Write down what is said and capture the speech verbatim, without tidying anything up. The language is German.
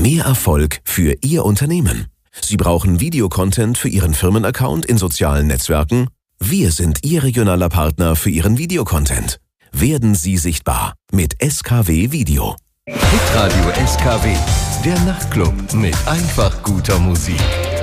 Mehr Erfolg für Ihr Unternehmen. Sie brauchen Videocontent für Ihren Firmenaccount in sozialen Netzwerken? Wir sind Ihr regionaler Partner für Ihren Videocontent. Werden Sie sichtbar mit S K W Video. Hitradio S K W, der Nachtclub mit einfach guter Musik.